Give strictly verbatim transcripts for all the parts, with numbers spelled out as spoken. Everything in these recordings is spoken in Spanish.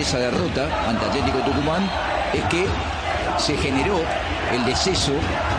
esa derrota ante Atlético Tucumán es que se generó el deceso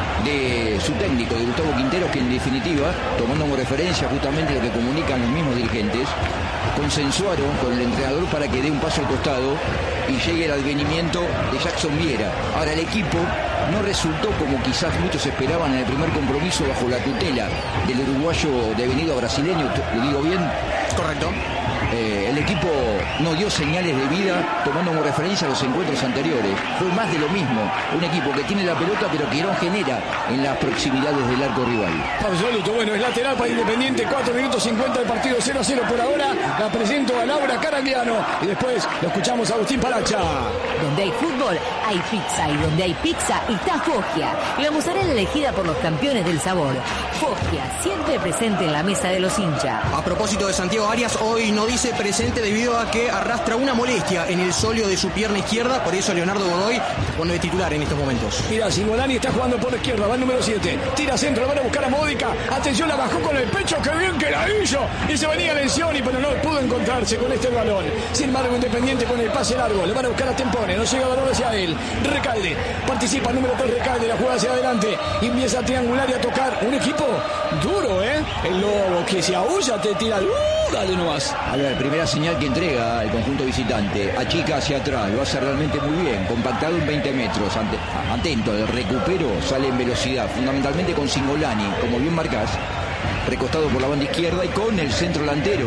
de su técnico, de Gustavo Quinteros, que en definitiva, tomando como referencia justamente lo que comunican los mismos dirigentes, consensuaron con el entrenador para que dé un paso al costado y llegue el advenimiento de Jackson Viera. Ahora, el equipo no resultó como quizás muchos esperaban en el primer compromiso bajo la tutela del uruguayo devenido brasileño, ¿lo digo bien? Correcto. Eh, el equipo no dio señales de vida tomando como referencia los encuentros anteriores. Fue más de lo mismo. Un equipo que tiene la pelota pero que no genera en las proximidades del arco rival. Absoluto. Bueno, es lateral para Independiente. cuatro minutos cincuenta del partido, cero a cero por ahora. La presento a Laura Caragliano y después lo escuchamos a Agustín Palacha. Donde hay fútbol, hay pizza. Y donde hay pizza, está Foggia. La mozzarella elegida por los campeones del sabor. Foggia, siempre presente en la mesa de los hinchas. A propósito de Santiago Arias, hoy no dice presente debido a que arrastra una molestia en el sóleo de su pierna izquierda. Por eso Leonardo Godoy pone de titular en estos momentos. Mira, Singolani está jugando por la izquierda, va el número siete. Tira centro, van a buscar a Módica. Atención, la bajó con el pecho, qué bien que la hizo. Y se venía Lencioni, pero no pudo encontrarse con este balón. Sin embargo, Independiente con el pase largo. Le van a buscar a Tempone, no llega el balón hacia él. Recalde, participa el número tres, Recalde, la juega hacia adelante. Y empieza a triangular y a tocar. Un equipo duro, ¿eh? El Lobo que se aúlla, te tira el... ¡Uh! Dale nomás. A ver, primera señal que entrega el conjunto visitante. Achica hacia atrás, lo hace realmente muy bien. Compactado en veinte metros. Ante, atento, el recupero sale en velocidad. Fundamentalmente con Singolani, como bien marcás. Recostado por la banda izquierda y con el centro delantero.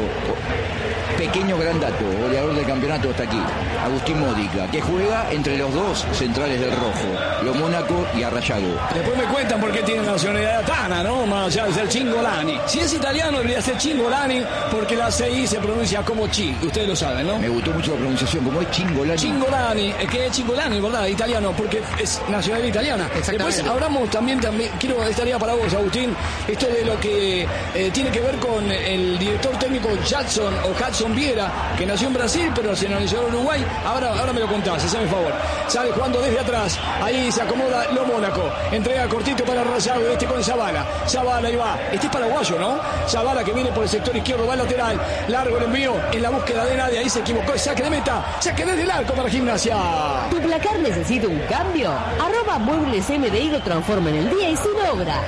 Pequeño gran dato, goleador del campeonato hasta aquí, Agustín Módica, que juega entre los dos centrales del rojo, lo Mónaco y Arrayado. Después me cuentan por qué tiene nacionalidad tana, ¿no? Más allá de ser Cingolani. Si es italiano debería ser Cingolani, porque la C I se pronuncia como Chi, ustedes lo saben, ¿no? Me gustó mucho la pronunciación, como es Cingolani. Cingolani, es que es Cingolani, ¿verdad? Italiano, porque es nacionalidad italiana. Después hablamos también, también, quiero, estaría para vos, Agustín, esto de lo que eh, tiene que ver con el director técnico Jackson o Hudson Viera, que nació en Brasil pero se nacionalizó en Uruguay. Ahora, ahora me lo contás, haceme el favor. Sale jugando desde atrás, ahí se acomoda lo Mónaco, entrega cortito para Rayado, este con Zavala. Zavala, ahí va, este es paraguayo, ¿no? Zavala que viene por el sector izquierdo, va al lateral, largo el envío, en la búsqueda de nadie, ahí se equivocó, saque de meta, saque desde el arco para Gimnasia. ¿Tu placar necesita un cambio? Arroba Muebles M D I lo transforma en el día y sin obra.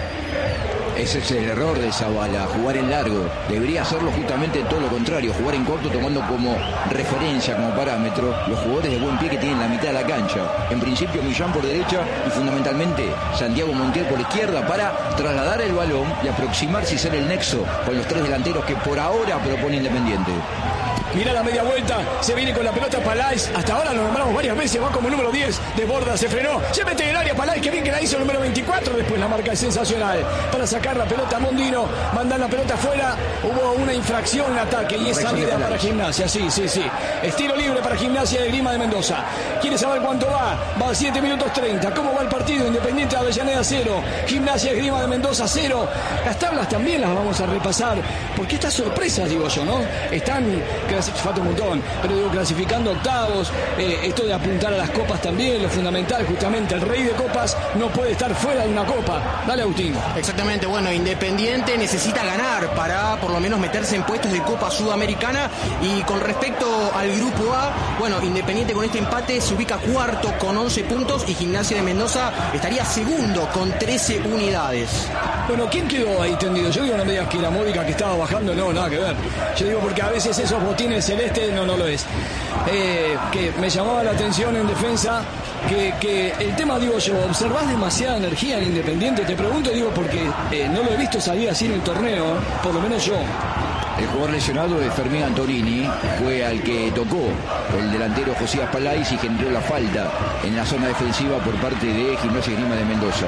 Ese es el error de Zavala, jugar en largo. Debería hacerlo justamente todo lo contrario, jugar en corto tomando como referencia, como parámetro, los jugadores de buen pie que tienen la mitad de la cancha. En principio Millán por derecha y fundamentalmente Santiago Montiel por izquierda para trasladar el balón y aproximarse y ser el nexo con los tres delanteros que por ahora propone Independiente. Mirá la media vuelta, se viene con la pelota Palais. Hasta ahora lo nombramos varias veces, va como número diez. Desborda, se frenó, se mete en el área Palais, que bien que la hizo el número veinticuatro. Después la marca es sensacional para sacar la pelota a Mondino, mandar la pelota afuera. Hubo una infracción en ataque y es salida para Gimnasia. Sí, sí, sí. Estilo libre para Gimnasia de Grima de Mendoza. ¿Quiere saber cuánto va? Va a siete minutos treinta. ¿Cómo va el partido? Independiente de Avellaneda cero. Gimnasia de Grima de Mendoza cero. Las tablas también las vamos a repasar, porque estas sorpresas, digo yo, ¿no? Están... falta un montón, pero digo, clasificando octavos, eh, esto de apuntar a las copas también, lo fundamental, justamente el rey de copas no puede estar fuera de una copa. Dale, Agustín. Exactamente, bueno, Independiente necesita ganar para por lo menos meterse en puestos de Copa Sudamericana. Y con respecto al grupo A, bueno, Independiente con este empate se ubica cuarto con once puntos y Gimnasia de Mendoza estaría segundo con trece unidades. Bueno, ¿quién quedó ahí tendido? Yo digo, no me digas que era Módica que estaba bajando, no, nada que ver. Yo digo porque a veces esos botines celeste no, no lo es. Eh, que me llamaba la atención en defensa que, que el tema, digo yo, observás demasiada energía en Independiente, te pregunto, digo, porque eh, no lo he visto salir así en el torneo, ¿eh? Por lo menos yo. El jugador lesionado de Fermín Antonini fue al que tocó el delantero Josías Palais y generó la falta en la zona defensiva por parte de Gimnasia y Grima de Mendoza.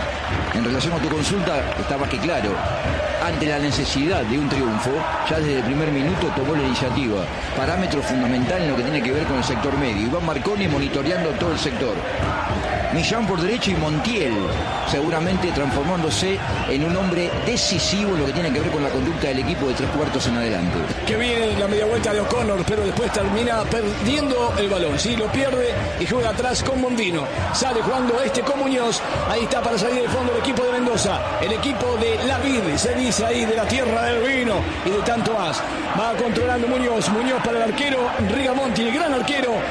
En relación a tu consulta, está más que claro. Ante la necesidad de un triunfo, ya desde el primer minuto tomó la iniciativa. Parámetro fundamental en lo que tiene que ver con el sector medio. Iván Marconi monitoreando todo el sector. Millán por derecha y Montiel seguramente transformándose en un hombre decisivo en lo que tiene que ver con la conducta del equipo de tres cuartos en adelante. Que viene la media vuelta de O'Connor, pero después termina perdiendo el balón. Sí, lo pierde y juega atrás con Mondino. Sale jugando este con Muñoz. Ahí está para salir del fondo el equipo de Mendoza. El equipo de La Vid, se dice ahí, de la tierra del vino y de tanto más. Va controlando Muñoz. Muñoz para el arquero Rigamonti, el gran arquero.